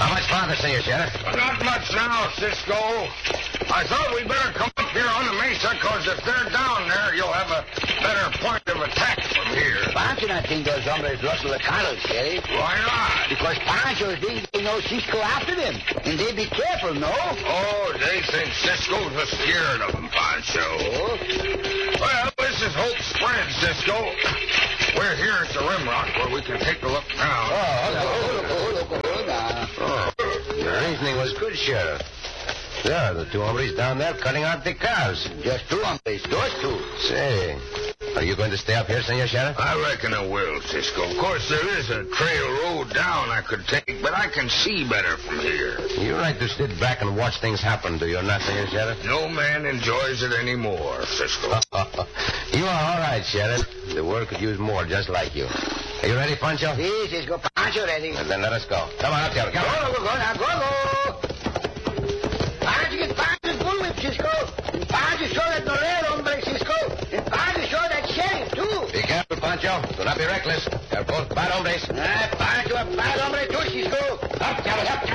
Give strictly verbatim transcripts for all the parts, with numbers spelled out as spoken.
How much farther, Senor Sheriff? Not much now, Cisco. I thought we'd better come up here on the mesa, because if they're down there, you'll have a better point of attack from here. Pancho not think those hombres rustle the cattle, Sheriff. Why not? Because Pancho thinks they know Cisco after them, and they be careful, no? Oh, they think Cisco's scared of them, Pancho. Oh? Well, this is Hope Spread, Cisco. We're here at the Rimrock where we can take a look now. Oh, hold on, hold on, hold on, hold on. Oh, your reasoning was good, Sheriff. There are the two hombres down there cutting out the calves. Just two hombres, those two. Say, are you going to stay up here, Senor Sheriff? I reckon I will, Cisco. Of course, there is a trail road down I could take, but I can see better from here. You like to sit back and watch things happen, do you not, Senor Sheriff? No man enjoys it anymore, Cisco. You are all right, Sheriff. The world could use more just like you. Are you ready, Pancho? Si, Cisco, Pancho ready. And then let us go. Come on up here. Come on. Go, go, go, now, go, go. Pancho get Pancho's bullwhip, Cisco. And Pancho show that Norero, hombre, Cisco. And Pancho show that sheriff, too. Be careful, Pancho. Do not be reckless. They're both bad hombres. Ah, Pancho, a bad hombre, too, Cisco. Up, Chavez, up,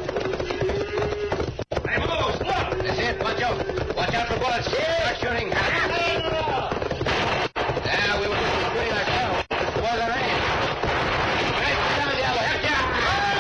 Chavez. Hey, moves, look. That's it, Pancho. Watch out for bullets. Start shooting.